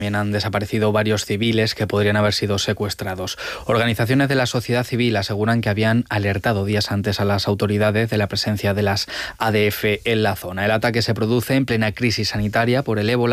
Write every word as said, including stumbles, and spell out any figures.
También han desaparecido varios civiles que podrían haber sido secuestrados. Organizaciones de la sociedad civil aseguran que habían alertado días antes a las autoridades de la presencia de las A D F en la zona. El ataque se produce en plena crisis sanitaria por el ébola.